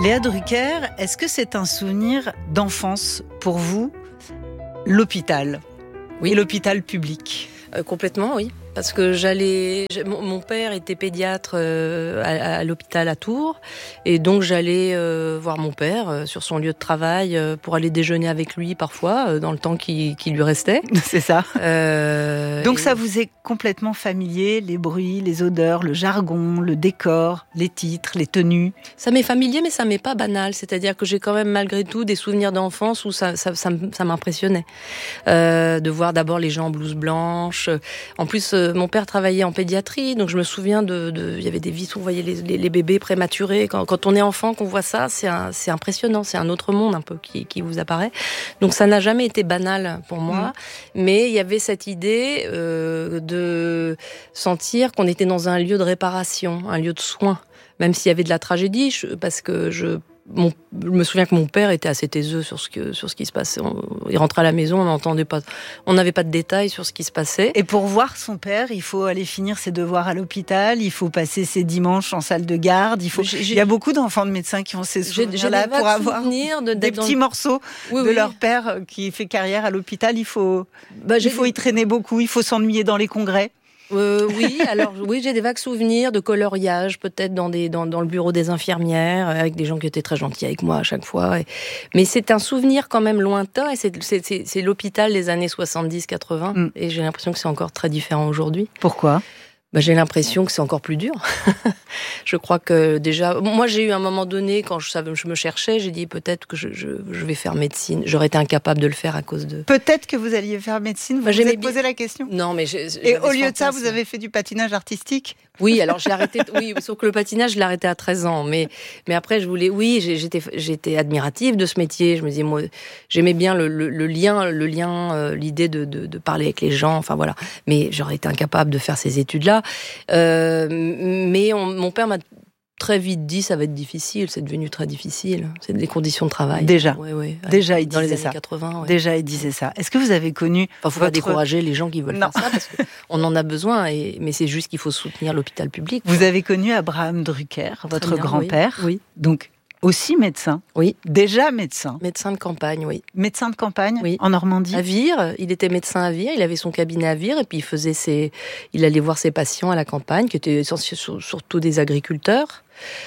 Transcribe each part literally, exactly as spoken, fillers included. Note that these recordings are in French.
Léa Drucker, est-ce que c'est un souvenir d'enfance pour vous, l'hôpital ? Oui. Et l'hôpital public ? Euh, complètement, oui. Parce que j'allais, mon, mon père était pédiatre euh, à, à l'hôpital à Tours, et donc j'allais euh, voir mon père euh, sur son lieu de travail euh, pour aller déjeuner avec lui parfois euh, dans le temps qui, qui lui restait. C'est ça. Euh, donc et... ça vous est complètement familier, les bruits, les odeurs, le jargon, le décor, les titres, les tenues. Ça m'est familier, mais ça m'est pas banal. C'est-à-dire que j'ai quand même malgré tout des souvenirs d'enfance où ça, ça, ça, ça m'impressionnait euh, de voir d'abord les gens en blouse blanche. En plus. Mon père travaillait en pédiatrie, donc je me souviens de, de il y avait des vitres où on voyait les, les, les bébés prématurés. Quand, quand on est enfant, qu'on voit ça, c'est, un, c'est impressionnant, c'est un autre monde un peu qui, qui vous apparaît. Donc ça n'a jamais été banal pour moi, mmh. mais il y avait cette idée euh, de sentir qu'on était dans un lieu de réparation, un lieu de soins, même s'il y avait de la tragédie, je, parce que je Mon, je me souviens que mon père était assez taiseux sur ce, que, sur ce qui se passait. On, il rentrait à la maison, on n'entendait pas, on n'avait pas de détails sur ce qui se passait. Et pour voir son père, il faut aller finir ses devoirs à l'hôpital, il faut passer ses dimanches en salle de garde. Il, faut... il y a beaucoup d'enfants de médecins qui ont ces souvenirs-là pour avoir de, des petits dans... morceaux oui, de oui. leur père qui fait carrière à l'hôpital. Il faut, bah, il faut y traîner beaucoup, il faut s'ennuyer dans les congrès. Euh, oui, alors oui, j'ai des vagues souvenirs de coloriage, peut-être dans des dans, dans le bureau des infirmières, avec des gens qui étaient très gentils avec moi à chaque fois. Et... Mais c'est un souvenir quand même lointain, et c'est c'est c'est, c'est l'hôpital des années soixante-dix quatre-vingts, mm. et j'ai l'impression que c'est encore très différent aujourd'hui. Pourquoi ? Bah, j'ai l'impression que c'est encore plus dur. Je crois que déjà... Moi, j'ai eu un moment donné, quand je, savais, je me cherchais, j'ai dit peut-être que je, je, je vais faire médecine. J'aurais été incapable de le faire à cause de... Peut-être que vous alliez faire médecine, vous bah, vous êtes bien... posé la question ? Non, mais... J'ai, Et au lieu de ça, vous avez fait du patinage artistique ? Oui, alors j'ai arrêté... Oui, sauf que le patinage, je l'ai arrêté à treize ans. Mais, mais après, je voulais... Oui, j'étais, j'étais admirative de ce métier. Je me disais, moi, j'aimais bien le, le, le lien, le lien euh, l'idée de, de, de parler avec les gens, enfin voilà. Mais j'aurais été incapable de faire ces études-là. Euh, mais on, mon père m'a très vite dit ça va être difficile, c'est devenu très difficile, c'est des conditions de travail. Déjà, ouais, ouais. Déjà il dans disait les années ça. quatre-vingts. Ouais. Déjà il disait ça. Est-ce que vous avez connu Enfin, faut votre... pas décourager les gens qui veulent non. faire ça parce qu'on en a besoin, et... mais c'est juste qu'il faut soutenir l'hôpital public. Vous quoi. Avez connu Abraham Drucker, votre bien, grand-père, oui. oui. Donc aussi médecin. Oui. Déjà médecin. Médecin de campagne, oui. Médecin de campagne, oui. En Normandie. À Vire, il était médecin à Vire, il avait son cabinet à Vire, et puis il faisait ses, il allait voir ses patients à la campagne, qui étaient surtout des agriculteurs.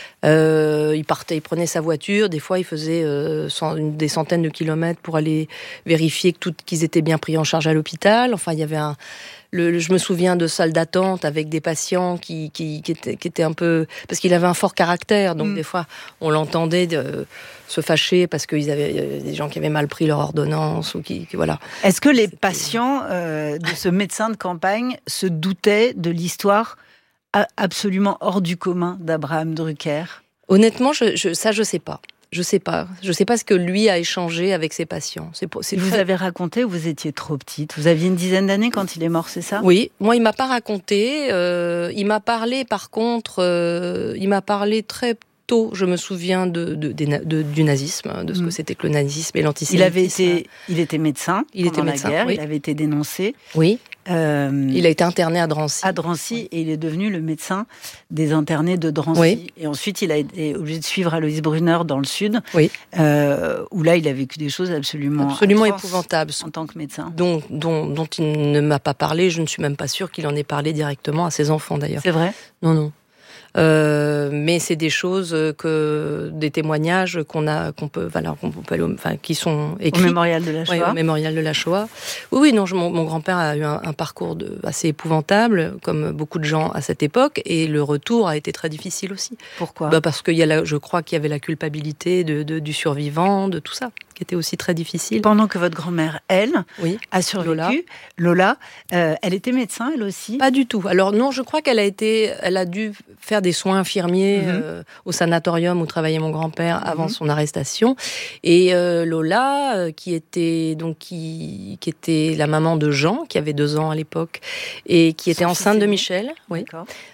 Euh, il partait, il prenait sa voiture. Des fois, il faisait euh, cent, une, des centaines de kilomètres pour aller vérifier que tout, qu'ils étaient bien pris en charge à l'hôpital. Enfin, il y avait un. Le, je me souviens de salles d'attente avec des patients qui, qui, qui, étaient, qui étaient un peu... Parce qu'il avait un fort caractère, donc mmh. des fois, on l'entendait de, se fâcher parce qu'il y avait des gens qui avaient mal pris leur ordonnance, ou qui, qui voilà. Est-ce que les C'était... patients euh, de ce médecin de campagne se doutaient de l'histoire absolument hors du commun d'Abraham Drucker ? Honnêtement, je, je, ça, je sais pas. Je sais pas. Je sais pas ce que lui a échangé avec ses patients. C'est, c'est vous très... avez raconté, vous étiez trop petite. Vous aviez une dizaine d'années quand il est mort, c'est ça ? Oui. Moi, il m'a pas raconté. Euh, il m'a parlé, par contre, euh, il m'a parlé très tôt. Je me souviens de, de, de, de du nazisme, de ce mmh. que c'était que le nazisme et l'antisémitisme. Il avait été, il était médecin. Il était médecin. La guerre, oui. Il avait été dénoncé. Oui. Euh, il a été interné à Drancy. À Drancy, oui. Et il est devenu le médecin des internés de Drancy. Oui. Et ensuite, il a été obligé de suivre Alois Brunner dans le sud, oui. euh, où là, il a vécu des choses absolument, absolument épouvantables en tant que médecin. Dont, dont, dont il ne m'a pas parlé. Je ne suis même pas sûre qu'il en ait parlé directement à ses enfants, d'ailleurs. C'est vrai ? Non, non. Euh, mais c'est des choses que des témoignages qu'on a qu'on peut voilà qu'on peut enfin qui sont écrits au mémorial de la Shoah. Oui, au mémorial de la Shoah. Oui oui non je, mon, mon grand-père a eu un, un parcours de, assez épouvantable comme beaucoup de gens à cette époque, et le retour a été très difficile aussi. Pourquoi ? Bah parce qu'il y a la, je crois qu'il y avait la culpabilité de, de du survivant, de tout ça, qui était aussi très difficile. Pendant que votre grand-mère, elle, oui, a survécu, Lola, Lola euh, elle était médecin, elle aussi ? Pas du tout. Alors non, je crois qu'elle a été, elle a dû faire des soins infirmiers mmh. euh, au sanatorium où travaillait mon grand-père avant mmh. son arrestation. Et euh, Lola, euh, qui était donc qui, qui était la maman de Jean, qui avait deux ans à l'époque, et qui était Son enceinte de Michel, oui,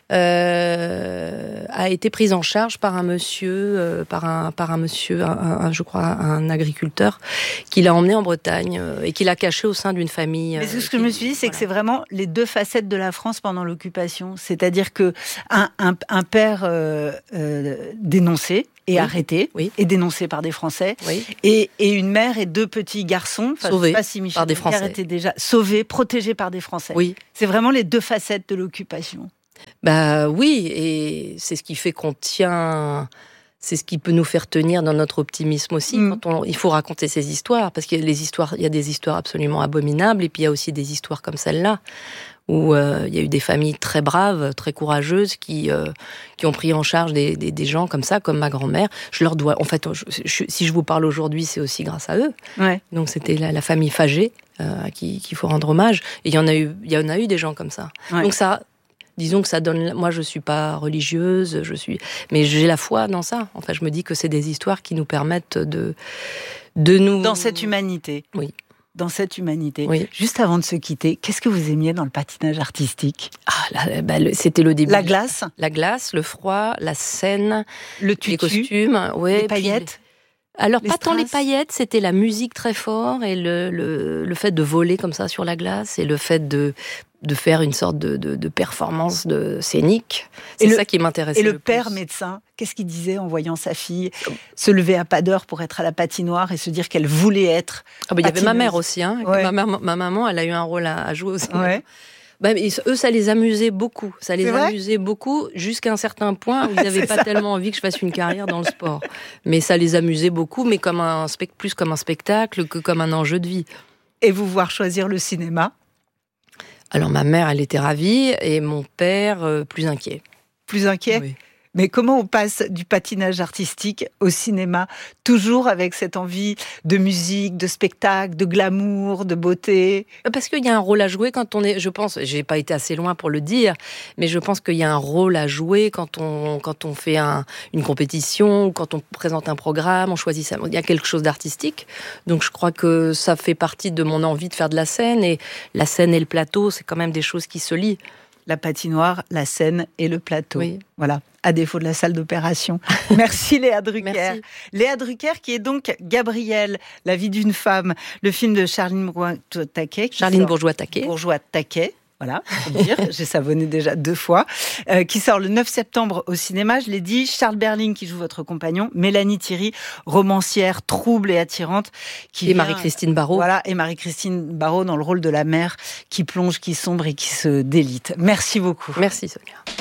euh, a été prise en charge par un monsieur, euh, par un par un monsieur, un, un, je crois, un agriculteur. agriculteur, qu'il a emmené en Bretagne euh, et qu'il a caché au sein d'une famille. Mais ce euh, que je me suis dit, c'est voilà. que c'est vraiment les deux facettes de la France pendant l'occupation. C'est-à-dire que un, un, un père euh, euh, dénoncé et oui. arrêté, oui. et dénoncé par des Français, oui. et, et une mère et deux petits garçons, sauvés pas si Michel par des Français, étaient déjà sauvés, protégés par des Français. Oui. C'est vraiment les deux facettes de l'occupation. Bah oui, et c'est ce qui fait qu'on tient. C'est ce qui peut nous faire tenir dans notre optimisme aussi. Mm. Quand on, il faut raconter ces histoires, parce qu'il y a les histoires, il y a des histoires absolument abominables, et puis il y a aussi des histoires comme celle-là, où euh, il y a eu des familles très braves, très courageuses, qui euh, qui ont pris en charge des, des, des gens comme ça, comme ma grand-mère. Je leur dois, en fait, je, je, si je vous parle aujourd'hui, c'est aussi grâce à eux. Ouais. Donc c'était la, la famille Fagé euh, à qui qu'il faut rendre hommage. Et il y en a eu, il y en a eu des gens comme ça. Ouais. Donc ça. Disons que ça donne. Moi, je suis pas religieuse, je suis, mais j'ai la foi dans ça. Enfin, je me dis que c'est des histoires qui nous permettent de, de nous. Dans cette humanité. Oui. Dans cette humanité. Oui. Juste avant de se quitter, qu'est-ce que vous aimiez dans le patinage artistique ? Ah, là, bah, le, c'était le début. La glace. La glace, le froid, la scène, le tutu, les costumes, ouais, les paillettes. Puis, alors, les pas strass. tant les paillettes, c'était la musique très fort et le, le, le fait de voler comme ça sur la glace et le fait de, de faire une sorte de, de, de performance de scénique. C'est et ça le, qui m'intéressait le plus. Et le père plus. médecin, qu'est-ce qu'il disait en voyant sa fille se lever à pas d'heure pour être à la patinoire et se dire qu'elle voulait être ah bah, il y avait ma mère aussi. Hein. Ouais. Ma, ma, ma maman, elle a eu un rôle à, à jouer aussi. Ouais. Bah, eux, ça les amusait beaucoup. Ça les c'est amusait beaucoup jusqu'à un certain point où ils n'avaient pas ça. tellement envie que je fasse une carrière dans le sport. Mais ça les amusait beaucoup, mais comme un spect- plus comme un spectacle que comme un enjeu de vie. Et vous voir choisir le cinéma ? Alors ma mère, elle était ravie et mon père, euh, plus inquiet. Plus inquiet ? Oui. Mais comment on passe du patinage artistique au cinéma, toujours avec cette envie de musique, de spectacle, de glamour, de beauté ? Parce qu'il y a un rôle à jouer quand on est, je pense, j'ai pas été assez loin pour le dire, mais je pense qu'il y a un rôle à jouer quand on, quand on fait un, une compétition, ou quand on présente un programme, on choisit ça. Il y a quelque chose d'artistique. Donc je crois que ça fait partie de mon envie de faire de la scène, et la scène et le plateau, c'est quand même des choses qui se lient. La patinoire, la scène et le plateau. Oui. Voilà, à défaut de la salle d'opération. Merci Léa Drucker. Merci. Léa Drucker qui est donc Gabrielle, la vie d'une femme, le film de Charline Bourgois-Taquet. Charline Bourgois-Taquet. Bourgois-Taquet. Voilà, faut dire, j'ai savonné déjà deux fois, euh, qui sort le neuf septembre au cinéma, je l'ai dit. Charles Berling qui joue votre compagnon, Mélanie Thierry, romancière trouble et attirante. Qui et vient, Marie-Christine Barrault. Voilà, et Marie-Christine Barrault dans le rôle de la mère qui plonge, qui sombre et qui se délite. Merci beaucoup. Merci Sonia.